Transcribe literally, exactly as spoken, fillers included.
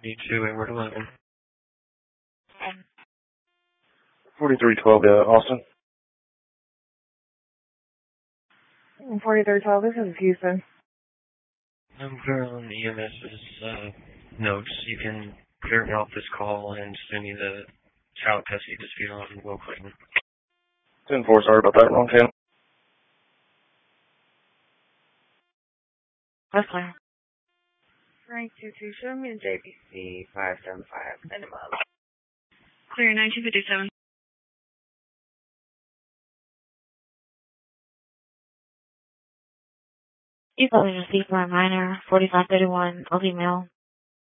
seventy-two Edward eleven. forty-three twelve, uh, Austin. forty-three twelve, this is Houston. I'm currently on EMS's uh, notes. You can clear me off this call and send me the child custody dispute on Will Clayton. ten four, sorry about that, wrong channel. That's fine. Frank two two, show me the J P C five seven five. Send him up. Clear nineteen fifty-seven. You probably received my minor, forty-five thirty-one, I'll email.